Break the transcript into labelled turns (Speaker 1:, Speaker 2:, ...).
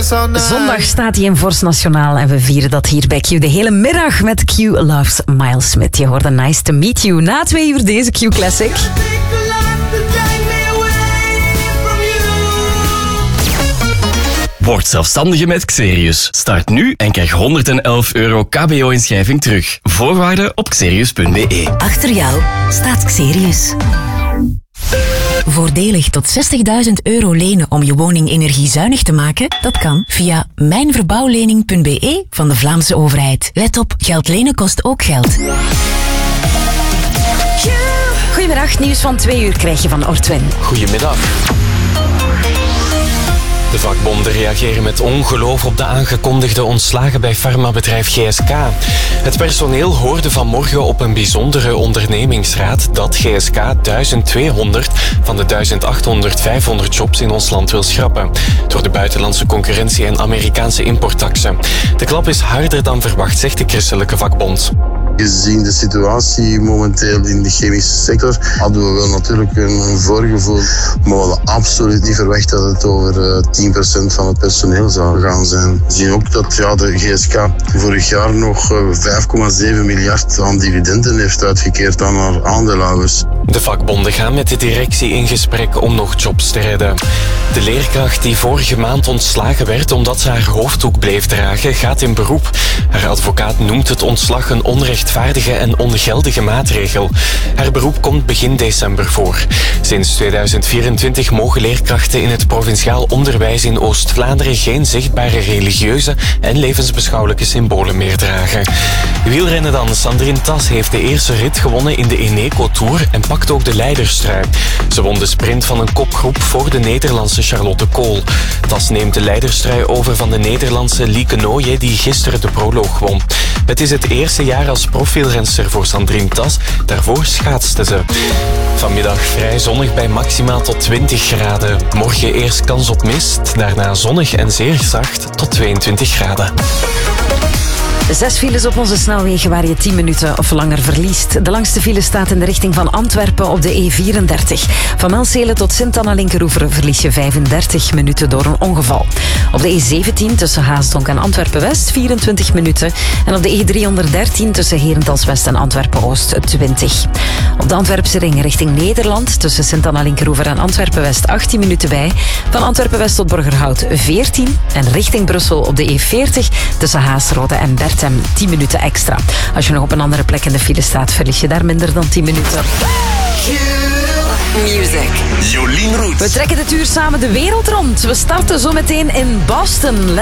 Speaker 1: Zondag staat hij in Vorst Nationaal en we vieren dat hier bij Q de hele middag met Q Loves Miles Smith. Je hoorde Nice to Meet You. Na 2 uur deze Q Classic.
Speaker 2: Word zelfstandige met Xerius. Start nu en krijg €111 KBO-inschrijving terug. Voorwaarden op xerius.be.
Speaker 3: Achter jou staat Xerius. Voordelig tot €60.000 lenen om je woning energiezuinig te maken? Dat kan via mijnverbouwlening.be van de Vlaamse overheid. Let op, geld lenen kost ook geld.
Speaker 1: Goedemiddag, nieuws van 2 uur krijg je van Ortwin.
Speaker 4: Goedemiddag. De vakbonden reageren met ongeloof op de aangekondigde ontslagen bij farmabedrijf GSK. Het personeel hoorde vanmorgen op een bijzondere ondernemingsraad dat GSK 1200 van de 1800-500 jobs in ons land wil schrappen. Door de buitenlandse concurrentie en Amerikaanse importtaxen. De klap is harder dan verwacht, zegt de christelijke vakbond.
Speaker 5: Gezien de situatie momenteel in de chemische sector hadden we wel natuurlijk een voorgevoel, maar we hadden absoluut niet verwacht dat het over 10% van het personeel zou gaan zijn. We zien ook dat de GSK vorig jaar nog 5,7 miljard aan dividenden heeft uitgekeerd aan haar aandeelhouders.
Speaker 4: De vakbonden gaan met de directie in gesprek om nog jobs te redden. De leerkracht die vorige maand ontslagen werd omdat ze haar hoofddoek bleef dragen, gaat in beroep. Haar advocaat noemt het ontslag een onrechtvaardige en ongeldige maatregel. Haar beroep komt begin december voor. Sinds 2024 mogen leerkrachten in het provinciaal onderwijs in Oost-Vlaanderen geen zichtbare religieuze en levensbeschouwelijke symbolen meer dragen. Wielrennen dan. Sandrine Tas heeft de eerste rit gewonnen in de Eneco Tour en pakt ook de leiderstrui. Ze won de sprint van een kopgroep voor de Nederlandse Charlotte Kool. Tas neemt de leiderstrui over van de Nederlandse Lieke Nooijen die gisteren de proloog won. Het is het eerste jaar als profielrenster voor Sandrine Tas. Daarvoor schaatste ze. Vanmiddag vrij zonnig bij maximaal tot 20 graden. Morgen eerst kans op mist, daarna zonnig en zeer zacht tot 22 graden.
Speaker 1: 6 files op onze snelwegen waar je 10 minuten of langer verliest. De langste file staat in de richting van Antwerpen op de E34. Van Melzele tot Sint-Anna-Linkeroever verlies je 35 minuten door een ongeval. Op de E17 tussen Haasdonk en Antwerpen-West 24 minuten. En op de E313 tussen Herentals-West en Antwerpen-Oost 20. Op de Antwerpse ring richting Nederland tussen Sint-Anna-Linkeroever en Antwerpen-West 18 minuten bij. Van Antwerpen-West tot Borgerhout 14. En richting Brussel op de E40 tussen Haasrode en Bertem 10 minuten extra. Als je nog op een andere plek in de file staat, verlies je daar minder dan 10 minuten.
Speaker 3: Music.
Speaker 2: Jolien Roets.
Speaker 1: We trekken dit uur samen de wereld rond. We starten zo meteen in Boston.